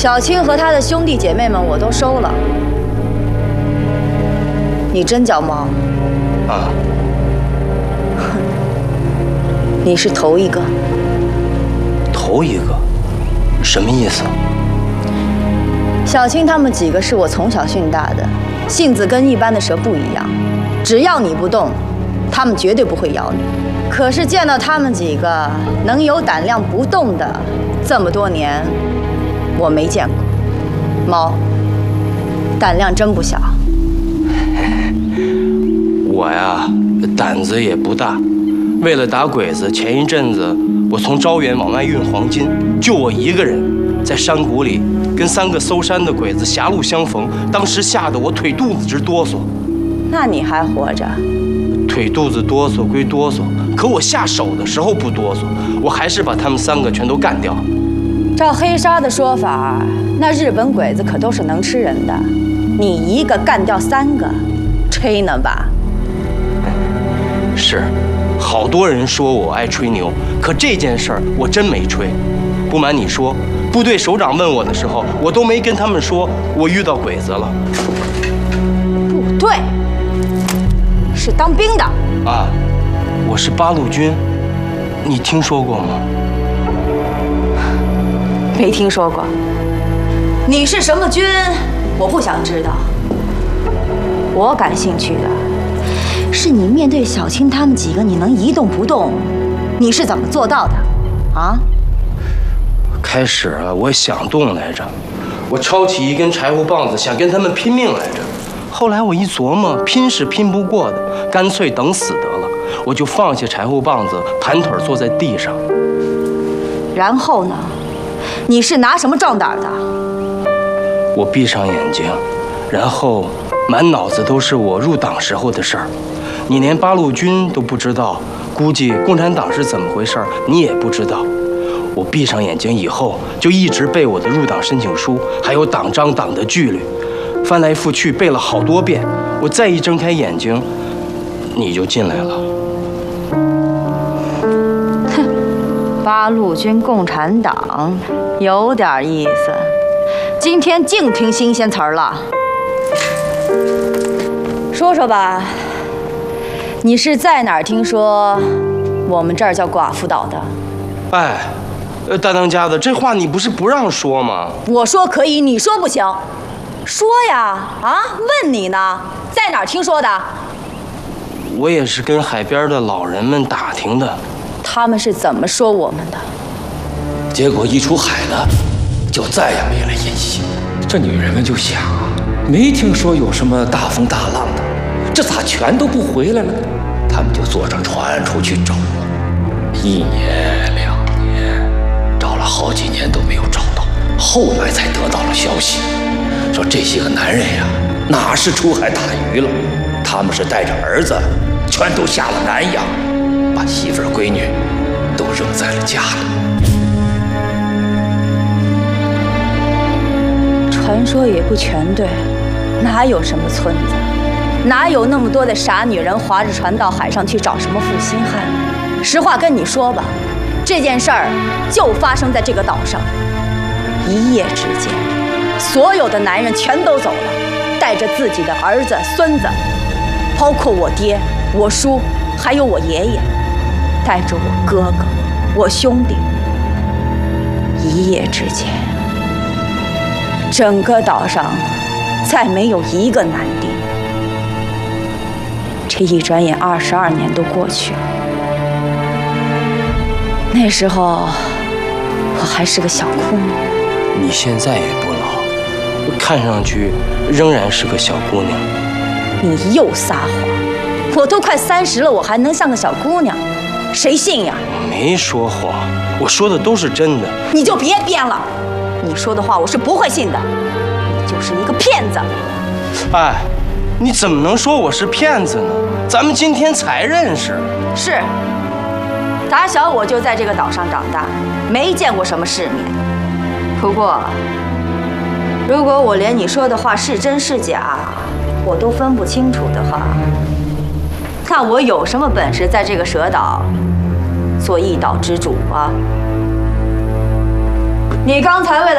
小青和他的兄弟姐妹们我都收了。你真叫猫？ 啊。 你是头一个。 头一个？什么意思？ 小青他们几个是我从小训大的，性子跟一般的蛇不一样，只要你不动，他们绝对不会咬你。可是见到他们几个能有胆量不动的，这么多年我没见过。猫，胆量真不小。 我呀，胆子也不大。为了打鬼子，前一阵子我从招远往外运黄金，就我一个人在山谷里跟3个搜山的鬼子狭路相逢，当时吓得我腿肚子直哆嗦。 那你还活着？ 腿肚子哆嗦归哆嗦，可我下手的时候不哆嗦，我还是把他们3个全都干掉。 照黑鲨的说法，那日本鬼子可都是能吃人的，你一个干掉3个，吹呢吧？ 是，好多人说我爱吹牛，可这件事儿我真没吹。不瞒你说，部队首长问我的时候，我都没跟他们说我遇到鬼子了。 部队是当兵的啊，我是八路军，你听说过吗？ 没听说过。你是什么军？我不想知道。我感兴趣的是你面对小青他们几个，你能一动不动，你是怎么做到的？啊？ 开始啊，我想动来着，我抄起一根柴火棒子想跟他们拼命来着。后来我一琢磨，拼是拼不过的，干脆等死得了，我就放下柴火棒子，盘腿坐在地上。 然后呢？你是拿什么壮胆的？ 我闭上眼睛，然后满脑子都是我入党时候的事儿。你连八路军都不知道，估计共产党是怎么回事儿，你也不知道。我闭上眼睛以后，就一直背我的入党申请书，还有党章、党的纪律，翻来覆去背了好多遍。我再一睁开眼睛，你就进来了。 哼，八路军共产党有点意思，今天净听新鲜词儿了。说说吧，你是在哪儿听说我们这儿叫寡妇岛的？ 哎，大当家的，这话你不是不让说吗？ 我说可以，你说不行。说呀，啊？问你呢，在哪儿听说的？ 我也是跟海边的老人们打听的。 他们是怎么说我们的？ 结果一出海呢，就再也没了音信。这女人们就想啊，没听说有什么大风大浪的，这咋全都不回来了？他们就坐上船出去找，1年2年，找了好几年都没有找到。后来才得到了消息，说这些个男人呀，哪是出海打鱼了，他们是带着儿子，全都下了南洋，把媳妇儿闺女都扔在了家里。 传说也不全对，哪有什么村子，哪有那么多的傻女人划着船到海上去找什么负心汉？实话跟你说吧，这件事儿就发生在这个岛上。一夜之间，所有的男人全都走了，带着自己的儿子、孙子，包括我爹、我叔，还有我爷爷，带着我哥哥、我兄弟。一夜之间，整个岛上再没有一个男丁。这一转眼22年都过去了。那时候我还是个小姑娘。 你现在也不老，看上去仍然是个小姑娘。 你又撒谎！我都快30了，我还能像个小姑娘？谁信呀？ 我没说谎，我说的都是真的。 你就别编了，你说的话我是不会信的。你就是一个骗子。 哎，你怎么能说我是骗子呢？咱们今天才认识。 是，打小我就在这个岛上长大，没见过什么世面。不过，如果我连你说的话是真是假，我都分不清楚的话，那我有什么本事在这个蛇岛做一岛之主啊？你刚才为了